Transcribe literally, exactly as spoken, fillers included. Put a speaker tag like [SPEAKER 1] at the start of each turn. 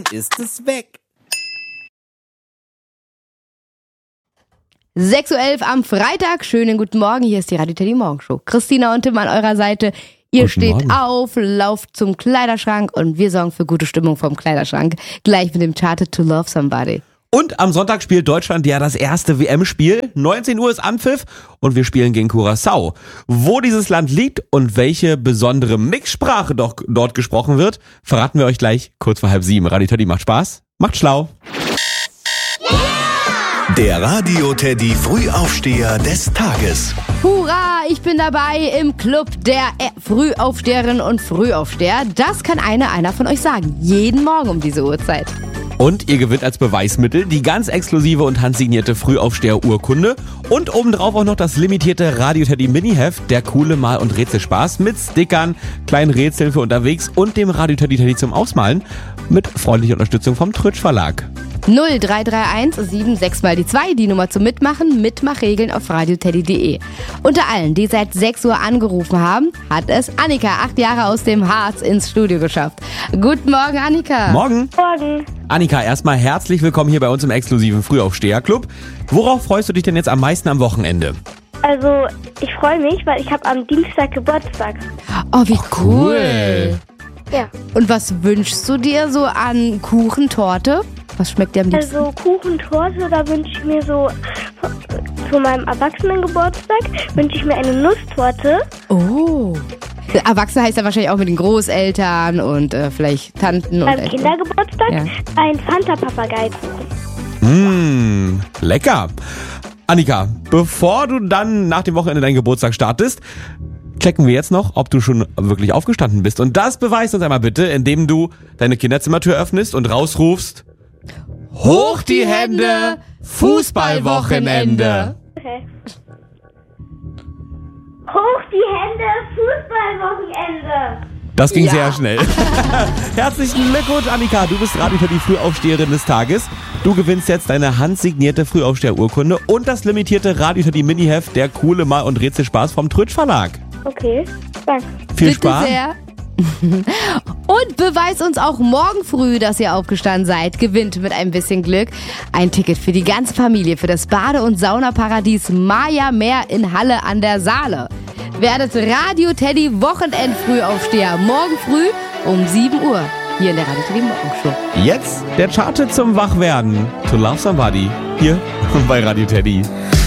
[SPEAKER 1] ist es weg.
[SPEAKER 2] sechs Uhr elf am Freitag. Schönen guten Morgen. Hier ist die Radio Teddy Morgenshow. Christina und Tim an eurer Seite. Ihr
[SPEAKER 1] Guten
[SPEAKER 2] steht
[SPEAKER 1] Morgen.
[SPEAKER 2] auf, lauft zum Kleiderschrank und wir sorgen für gute Stimmung vom Kleiderschrank. Gleich mit dem Charted to Love Somebody.
[SPEAKER 1] Und am Sonntag spielt Deutschland ja das erste W M-Spiel. neunzehn Uhr ist Anpfiff und wir spielen gegen Curaçao. Wo dieses Land liegt und welche besondere Mixsprache doch dort gesprochen wird, verraten wir euch gleich kurz vor halb sieben. Radio Teddy macht Spaß, macht schlau.
[SPEAKER 3] Der Radio Teddy Frühaufsteher des Tages.
[SPEAKER 2] Hurra, ich bin dabei im Club der äh, Frühaufsteherinnen und Frühaufsteher. Das kann einer, einer von euch sagen. Jeden Morgen um diese Uhrzeit.
[SPEAKER 1] Und ihr gewinnt als Beweismittel die ganz exklusive und handsignierte Frühaufsteher-Urkunde und obendrauf auch noch das limitierte Radio Teddy Mini-Heft, der coole Mal- und Rätselspaß mit Stickern, kleinen Rätseln für unterwegs und dem Radio Teddy Teddy zum Ausmalen mit freundlicher Unterstützung vom Trötsch Verlag.
[SPEAKER 2] null drei drei eins sieben sechs mal die zwei, die Nummer zum Mitmachen, Mitmachregeln auf radioteddy punkt de. Unter allen, die seit sechs Uhr angerufen haben, hat es Annika, acht Jahre aus dem Harz, ins Studio geschafft. Guten Morgen, Annika.
[SPEAKER 1] Morgen.
[SPEAKER 4] Morgen.
[SPEAKER 1] Annika, erstmal herzlich willkommen hier bei uns im exklusiven Frühaufsteher-Club. Worauf freust du dich denn jetzt am meisten am Wochenende?
[SPEAKER 4] Also, ich freue mich, weil ich habe am Dienstag Geburtstag.
[SPEAKER 2] Oh, wie
[SPEAKER 1] cool.
[SPEAKER 2] cool.
[SPEAKER 4] Ja.
[SPEAKER 2] Und was wünschst du dir so an Kuchen, Torte? Was schmeckt dir am liebsten?
[SPEAKER 4] Also Kuchen, Torte, da wünsche ich mir so, zu meinem Erwachsenengeburtstag wünsche ich mir eine Nusstorte.
[SPEAKER 2] Oh. Erwachsene heißt ja wahrscheinlich auch mit den Großeltern und äh, vielleicht Tanten und
[SPEAKER 4] Beim
[SPEAKER 2] Eltern.
[SPEAKER 4] Kindergeburtstag
[SPEAKER 2] Ja.
[SPEAKER 4] ein Fanta-Papagei-Kuchen.
[SPEAKER 1] Mmh, lecker. Annika, bevor du dann nach dem Wochenende deinen Geburtstag startest, checken wir jetzt noch, ob du schon wirklich aufgestanden bist. Und das beweist uns einmal bitte, indem du deine Kinderzimmertür öffnest und rausrufst: Hoch die Hände, Fußballwochenende.
[SPEAKER 4] Okay. Hoch die Hände, Fußballwochenende.
[SPEAKER 1] Das ging
[SPEAKER 2] Ja.
[SPEAKER 1] sehr schnell. Herzlichen Glückwunsch, Annika. Du bist Radio Teddy Frühaufsteherin des Tages. Du gewinnst jetzt deine handsignierte Frühaufsteher-Urkunde und das limitierte Radio Teddy Mini-Heft, der coole Mal- und Rätselspaß vom Trötsch Verlag.
[SPEAKER 4] Okay, danke.
[SPEAKER 1] Viel
[SPEAKER 2] Bitte
[SPEAKER 1] Spaß.
[SPEAKER 2] sehr. Und beweist uns auch morgen früh, dass ihr aufgestanden seid. Gewinnt mit ein bisschen Glück ein Ticket für die ganze Familie für das Bade- und Saunaparadies Maya Meer in Halle an der Saale. Werdet Radio Teddy Wochenend-Frühaufsteher morgen früh um sieben Uhr hier in der Radio Teddy Morgenshow.
[SPEAKER 1] Jetzt der Charted zum Wachwerden. To Love Somebody. Hier bei Radio Teddy.